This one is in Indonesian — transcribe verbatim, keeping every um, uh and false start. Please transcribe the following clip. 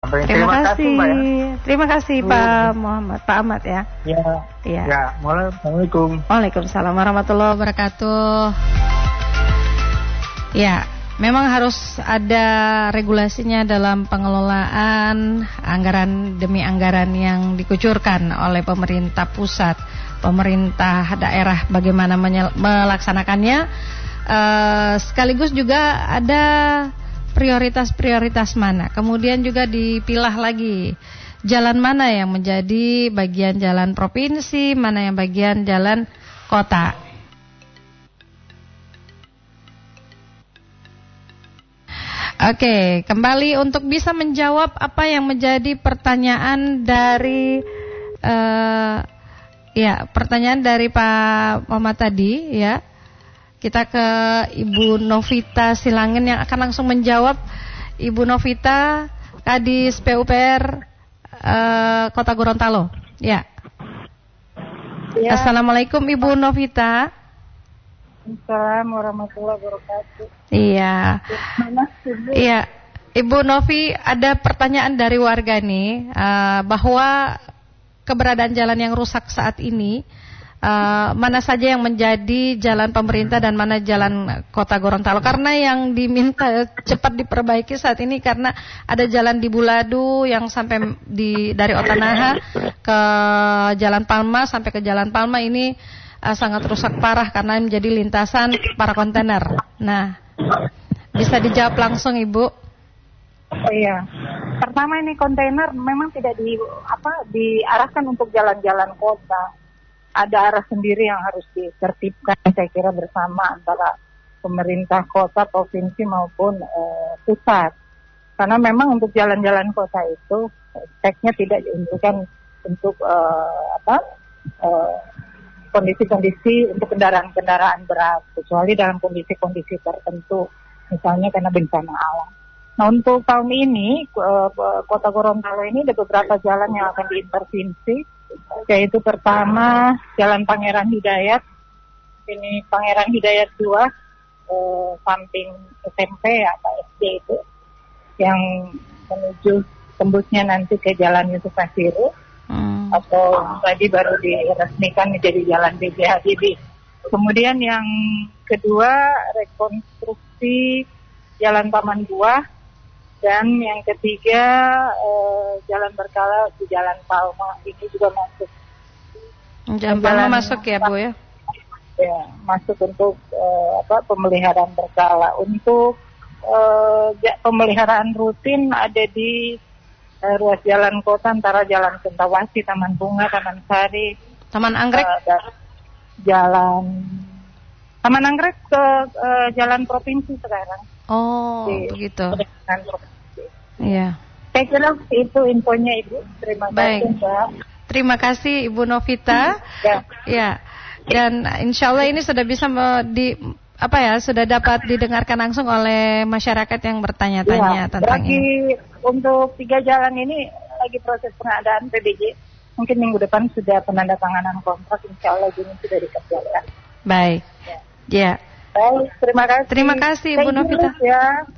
Terima, Terima kasih, kasih Mbak ya. Terima kasih Pak Muhammad, Pak Ahmad ya. Ya. Ya. Ya, Assalamualaikum. Waalaikumsalam warahmatullahi wabarakatuh. Ya, memang harus ada regulasinya dalam pengelolaan anggaran demi anggaran yang dikucurkan oleh pemerintah pusat, pemerintah daerah, bagaimana menye- melaksanakannya. Uh, sekaligus juga ada prioritas-prioritas mana. Kemudian juga dipilah lagi jalan mana yang menjadi bagian jalan provinsi, mana yang bagian jalan kota. Oke, kembali untuk bisa menjawab apa yang menjadi pertanyaan dari uh, ya, pertanyaan dari Pak Muhammad tadi ya. Kita ke Ibu Novita Silangin yang akan langsung menjawab. Ibu Novita, Kadis P U P R uh, Kota Gorontalo. Ya. Ya. Assalamualaikum Ibu Novita. Assalamualaikum warahmatullahi wabarakatuh. Iya. Iya. Ibu Novi, ada pertanyaan dari warga nih uh, bahwa keberadaan jalan yang rusak saat ini, Uh, mana saja yang menjadi jalan pemerintah dan mana jalan Kota Gorontalo. Karena yang diminta cepat diperbaiki saat ini karena ada jalan di Buladu yang sampai di dari Otanaha ke Jalan Palma sampai ke Jalan Palma ini uh, sangat rusak parah karena menjadi lintasan para kontainer. Nah, bisa dijawab langsung Ibu? Oh iya. Pertama, ini kontainer memang tidak di apa diarahkan untuk jalan-jalan kota. Ada arah sendiri yang harus ditertibkan, saya kira bersama antara pemerintah kota, provinsi maupun e, pusat. Karena memang untuk jalan-jalan kota itu speknya tidak diuntukkan untuk e, apa e, kondisi-kondisi untuk kendaraan-kendaraan berat, kecuali dalam kondisi-kondisi tertentu, misalnya karena bencana alam. Nah, untuk tahun ini e, Kota Gorontalo ini ada beberapa jalan yang akan diintervensi. Yaitu pertama Jalan Pangeran Hidayat, ini Pangeran Hidayat dua, eh, samping S M P atau S D itu, yang menuju tembusnya nanti ke Jalan Yusuf Nasiru, hmm. atau tadi baru diresmikan menjadi Jalan B J Habibie. Kemudian yang kedua rekonstruksi Jalan Taman Buah, dan yang ketiga eh, Jalan Berkala di Jalan Palma ini juga masuk. Jalan Palma masuk ya Bu ya? Ya, masuk untuk eh, apa pemeliharaan berkala. Untuk eh, pemeliharaan rutin ada di eh, ruas jalan kota antara Jalan Sentawasi, Taman Bunga, Taman Sari, Taman Anggrek, eh, Jalan Taman Anggrek ke eh, Jalan Provinsi sekarang. Oh, di, begitu. Iya. Saya kira itu infonya Ibu. Terima Baik. kasih Mbak. Terima kasih Ibu Novita. Ya. Ya. Dan insya Allah ini sudah bisa di apa ya sudah dapat didengarkan langsung oleh masyarakat yang bertanya-tanya ya, tentang lagi, ini. Untuk tiga jalan ini lagi proses pengadaan P B J. Mungkin minggu depan sudah penandatanganan kontrak. Insya Allah Juni sudah dikerjakan. Baik. Ya. Ya. Baik, terima kasih. Terima kasih Ibu Novita. Ya.